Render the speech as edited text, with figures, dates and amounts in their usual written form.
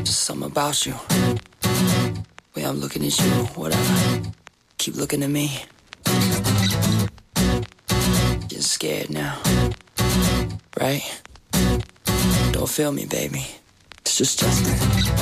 Just something about you. Way I'm looking at you, whatever. Keep looking at me. You're scared now, right? Don't feel me, baby. It's just Justin.